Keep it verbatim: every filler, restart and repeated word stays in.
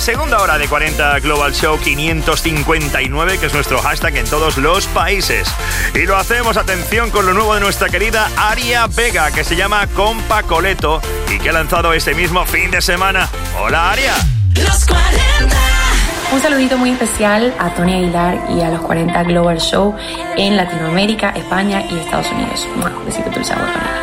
la segunda hora de cuarenta Global Show quinientos cincuenta y nueve, que es nuestro hashtag en todos los países. Y lo hacemos, atención, con lo nuevo de nuestra querida Aria Vega, que se llama Compa Coleto y que ha lanzado este mismo fin de semana. Hola, Aria. Los cuarenta. Un saludito muy especial a Tony Aguilar y a los cuarenta Global Show en Latinoamérica, España y Estados Unidos. Un besito dulce, agua.